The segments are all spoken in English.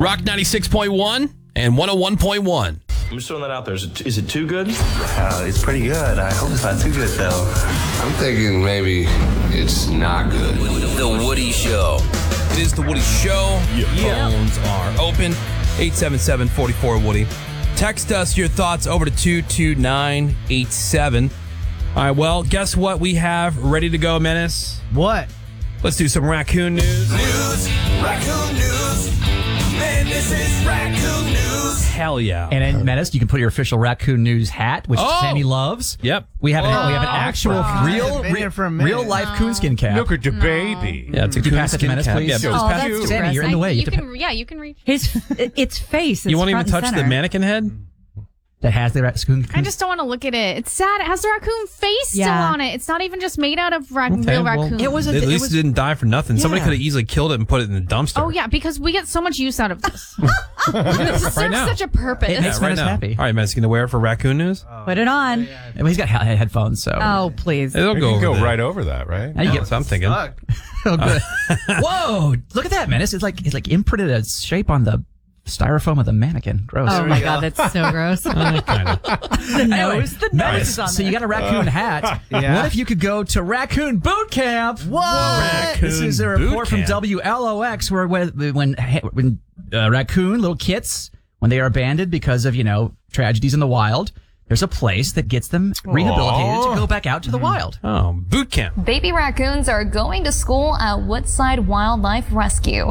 Rock 96.1 and 101.1. I'm just throwing that out there. Is it too good? It's pretty good. I hope it's not too good, though. I'm thinking maybe it's not good. The Woody Show. It is The Woody Show. Phones are open. 877-44-WOODY. Text us your thoughts over to 22987. All right, well, guess what we have ready to go, Menace? What? Let's do some raccoon news. Raccoon news. Man, this is raccoon news. Hell yeah. And in Menace, you can put your official Raccoon News hat, which Sammy loves. Yep. We have an actual real life coonskin cap. Look at the baby. Yeah, it's a Could you pass it to coonskin Menace, cap. please? Yeah, Just just pass pass it. it. Sammy, you're in the way. You can reach. Its face is You won't even front and touch the center. mannequin head? That has the raccoon. I just don't want to look at it. It's sad. It has the raccoon face still Yeah. on it. It's not even just made out of real Well, raccoon. It was at least it didn't die for nothing. Somebody could have easily killed it and put it in the dumpster. Oh, yeah, because we get so much use out of this. This Right serves now. such a purpose. It makes right Menace now. happy. All right, Menace, you going to wear it for raccoon news? Put it on. Well, he's got headphones, so. Oh, please. It'll You go can over go there. right over that, right? Now you get That's what I'm thinking. Oh, good. Whoa! Look at that, Menace. It's like imprinted a shape on the styrofoam of the mannequin. Gross. Oh my God, that's so gross. Kind of. The nose. The nose is on So you there. got a raccoon hat. What if you could go to Raccoon Boot Camp? What? This is a Raccoon report from Boot Camp. WLOX where when raccoon little kits, when they are abandoned because of tragedies in the wild, there's a place that gets them rehabilitated to go back out to the wild. Oh, boot camp. Baby raccoons are going to school at Woodside Wildlife Rescue.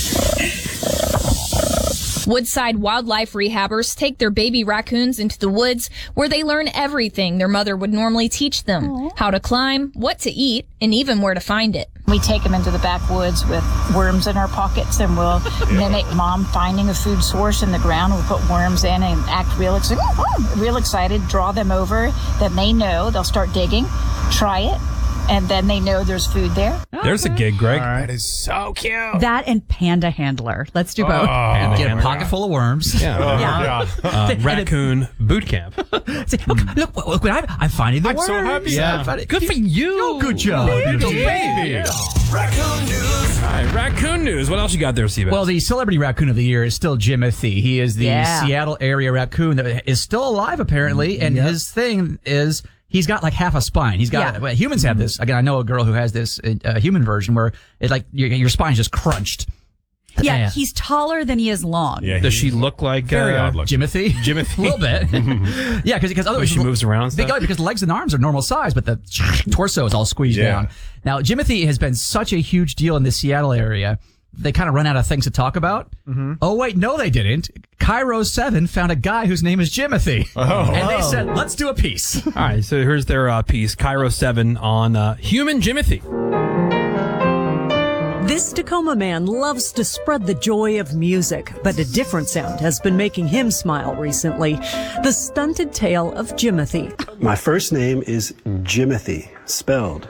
Woodside Wildlife Rehabbers take their baby raccoons into the woods where they learn everything their mother would normally teach them. How to climb, what to eat, and even where to find it. We take them into the backwoods with worms in our pockets, and we'll mimic mom finding a food source in the ground. We'll put worms in and act real excited, draw them over. Then they know, they'll start digging, try it, and then they know there's food there. There's a gig, Greg. That is so cute. That and Panda Handler. Let's do both. And get a pocket full of worms. Yeah. Raccoon boot camp. Say, look, I'm finding the worms. so happy. Yeah. Good for you. Oh, good job. Little baby. Raccoon news. All right, raccoon news. What else you got there, Steve? Well, the celebrity raccoon of the year is still Jimothy. He is the Yeah. Seattle area raccoon that is still alive, apparently. And his thing is he's got like half a spine. He's got well, humans have this. Again, I know a girl who has this human version where it like your spine's just crunched. Yeah, he's taller than he is long. Yeah, Does she look like very odd looking. Jimothy? Jimothy? A little bit. Yeah, because otherwise she moves around and stuff? because legs and arms are normal size, but the torso is all squeezed down. Now, Jimothy has been such a huge deal in the Seattle area. They kind of run out of things to talk about. Oh, wait, no, they didn't. Cairo 7 found a guy whose name is Jimothy. And they said, let's do a piece. All right, so here's their piece, Cairo 7 on human Jimothy. This Tacoma man loves to spread the joy of music, but a different sound has been making him smile recently. The stunted tale of Jimothy. My first name is Jimothy, spelled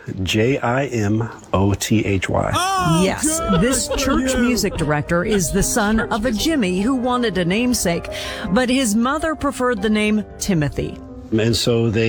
Jimothy. Yes, this church music director is the son of a Jimmy who wanted a namesake, but his mother preferred the name Timothy. And so they